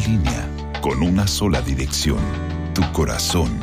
línea con una sola dirección, tu corazón.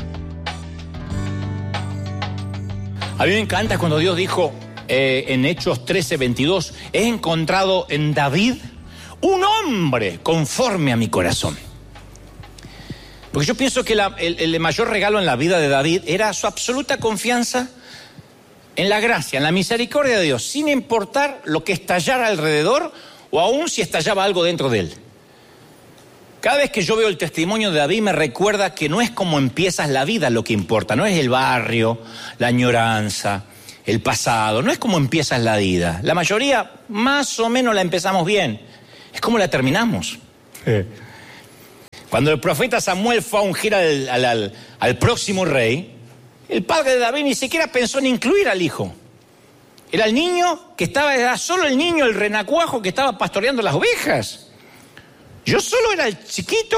A mí me encanta cuando Dios dijo en Hechos 13:22, he encontrado en David un hombre conforme a mi corazón. Porque yo pienso que el mayor regalo en la vida de David era su absoluta confianza en la gracia, en la misericordia de Dios, sin importar lo que estallara alrededor o aún si estallaba algo dentro de él. Cada vez que yo veo el testimonio de David me recuerda que no es cómo empiezas la vida lo que importa, no es el barrio, la añoranza, el pasado, no es cómo empiezas la vida. La mayoría más o menos la empezamos bien, es cómo la terminamos. Cuando el profeta Samuel fue a ungir al próximo rey, el padre de David ni siquiera pensó en incluir al hijo. Era el niño que era solo el niño, el renacuajo que estaba pastoreando las ovejas. Yo solo era el chiquito,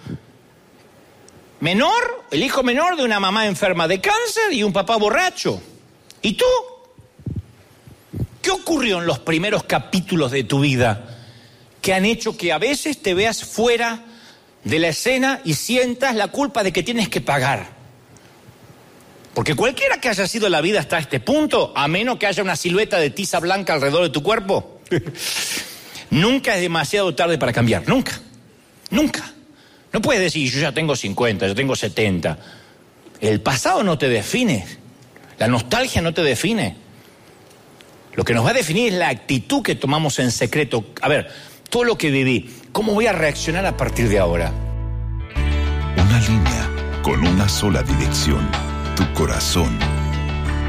menor, el hijo menor de una mamá enferma de cáncer y un papá borracho. ¿Y tú? ¿Qué ocurrió en los primeros capítulos de tu vida que han hecho que a veces te veas fuera de la escena y sientas la culpa de que tienes que pagar? Porque cualquiera que haya sido la vida hasta este punto, a menos que haya una silueta de tiza blanca alrededor de tu cuerpo, nunca es demasiado tarde para cambiar, nunca, nunca. No puedes decir, yo ya tengo 50, yo tengo 70. El pasado no te define, la nostalgia no te define. Lo que nos va a definir es la actitud que tomamos en secreto. A ver, todo lo que viví, ¿cómo voy a reaccionar a partir de ahora? Una línea con una sola dirección, tu corazón.